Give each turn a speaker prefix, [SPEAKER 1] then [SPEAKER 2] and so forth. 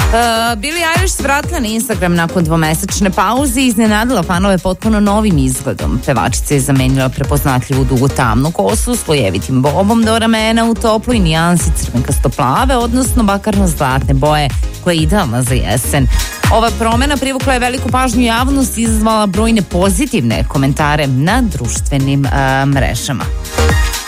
[SPEAKER 1] Billie Eilish se vratila na Instagram nakon dvomesečne pauze i iznenadila fanove potpuno novim izgledom. Pevačica je zamenila prepoznatljivu dugu tamnu kosu slojevitim bobom do ramena u toploj nijansi crvenkasto-plave, odnosno bakarno-zlatne boje, koja je idealna za jesen. Ova promena privukla je veliku pažnju javnosti i izazvala brojne pozitivne komentare na društvenim mrežama.